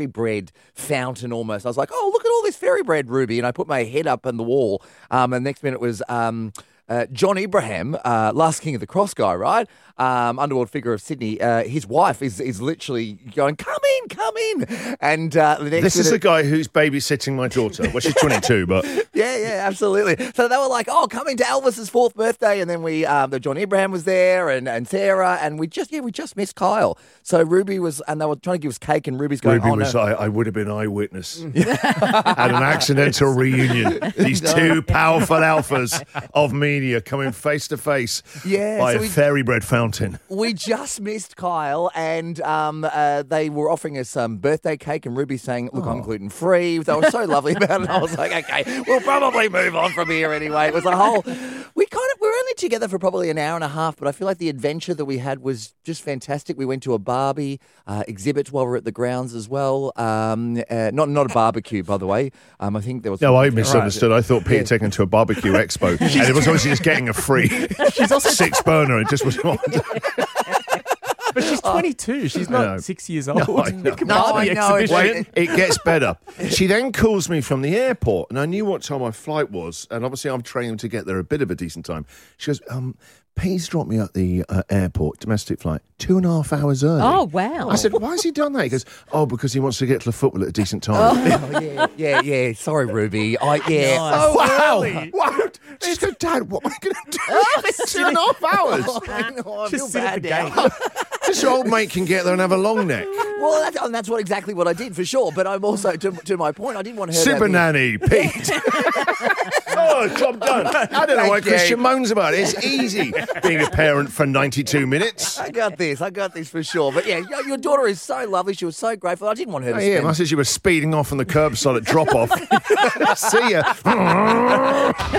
bread fountain almost. I was like, oh, look at all this fairy bread, Ruby. And I put my head up on the wall. And the next minute was John Abraham, last King of the Cross guy, right? Underworld figure of Sydney. His wife is literally going, come in. And the next This is a guy who's babysitting my daughter. Well, she's 22, but... Yeah, absolutely. So they were like, oh, coming to Elvis's 4th birthday. And then the John Abraham was there and Sarah. And we just missed Kyle. So Ruby was, and they were trying to give us cake and Ruby's going, Ruby was, no. I would have been eyewitness at an accidental reunion. These two powerful alphas of media coming face to face by a fairy bread fountain. We just missed Kyle, and they were offering us some birthday cake, and Ruby saying, look, I'm gluten-free. They were so lovely about it. I was like, okay, we'll probably move on from here anyway. It was a whole... We were only together for probably an hour and a half, but I feel like the adventure that we had was just fantastic. We went to a Barbie exhibit while we were at the grounds as well. Not a barbecue, by the way. I think there was... No, I misunderstood. Right. I thought Pete had taken to a barbecue expo, and it was obviously just getting a free 6-burner. It just was on. But she's 22. She's not 6 years old. No, I know. Wait, it gets better. She then calls me from the airport, and I knew what time my flight was, and obviously I'm training to get there a bit of a decent time. She goes, Pete's dropped me at the airport, domestic flight, 2.5 hours early. Oh, wow. I said, why has he done that? He goes, because he wants to get to the football at a decent time. Oh, yeah. Sorry, Ruby. Wow. Early. What? She goes, Dad, what am I going to do? 2.5 hours. I know, I feel Just sit at bad the now. gate. This old mate can get there and have a long neck. Well, that's exactly what I did, for sure. But I'm also, to my point, I didn't want her to Super have nanny, Pete. Job done. I don't know why Christian moans about it. It's easy being a parent for 92 minutes. I got this for sure. But yeah, your daughter is so lovely. She was so grateful. I didn't want her to spend... I said you were speeding off on the curbside at drop-off. See ya.